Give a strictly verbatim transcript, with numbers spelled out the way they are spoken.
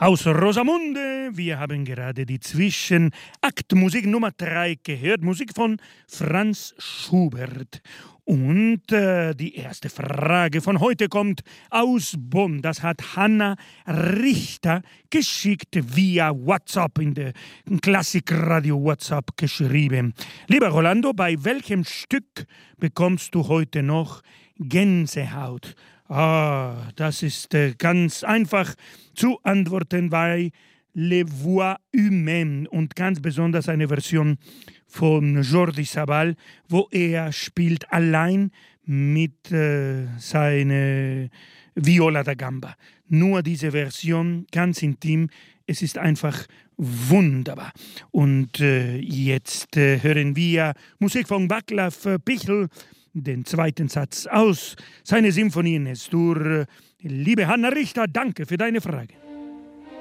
Aus Rosamunde, wir haben gerade die Zwischenaktmusik Nummer drei gehört, Musik von Franz Schubert. Und äh, die erste Frage von heute kommt aus Bonn. Das hat Hanna Richter geschickt via WhatsApp, in der Klassikradio WhatsApp geschrieben. Lieber Rolando, bei welchem Stück bekommst du heute noch Gänsehaut? Ah, das ist äh, ganz einfach zu antworten bei Les Voix Humaines und ganz besonders eine Version von Jordi Sabal, wo er spielt allein mit äh, seiner Viola da Gamba. Nur diese Version, ganz intim, es ist einfach wunderbar. Und äh, jetzt äh, hören wir Musik von Václav Pichel, den zweiten Satz aus seiner Symphonie in S-Dur. Liebe Hanna Richter, danke für deine Frage.